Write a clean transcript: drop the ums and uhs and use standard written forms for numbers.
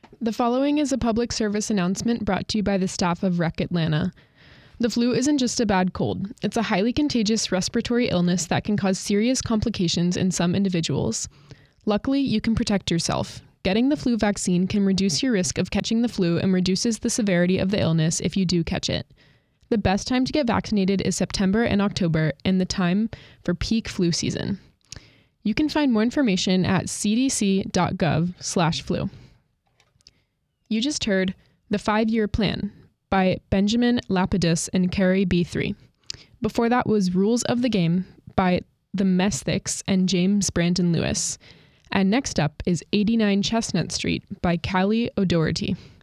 The following is a public service announcement brought to you by the staff of Rec Atlanta. The flu isn't just a bad cold. It's a highly contagious respiratory illness that can cause serious complications in some individuals. Luckily, you can protect yourself. Getting the flu vaccine can reduce your risk of catching the flu and reduces the severity of the illness if you do catch it. The best time to get vaccinated is September and October, and the time for peak flu season. You can find more information at cdc.gov/flu. You just heard The 5-Year Plan by Benjamin Lapidus and Carrie B3. Before that was Rules of the Game by the Mesthics and James Brandon Lewis. And next up is 89 Chestnut Street by Callie O'Doherty.